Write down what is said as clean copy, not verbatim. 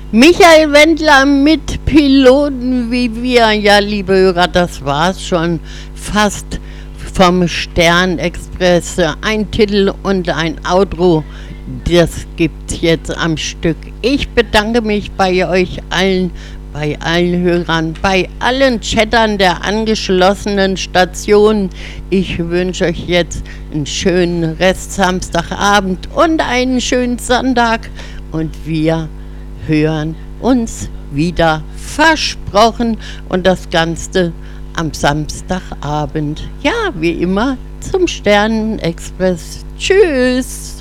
Michael Wendler mit Piloten wie wir. Ja, liebe Hörer, das war's schon fast vom Sternexpress. Ein Titel und ein Outro, das gibt's jetzt am Stück. Ich bedanke mich bei euch allen, bei allen Hörern, bei allen Chattern der angeschlossenen Stationen. Ich wünsche euch jetzt einen schönen Rest Samstagabend und einen schönen Sonntag. Und wir hören uns wieder, versprochen, und das Ganze am Samstagabend. Ja, wie immer zum Sternenexpress. Tschüss!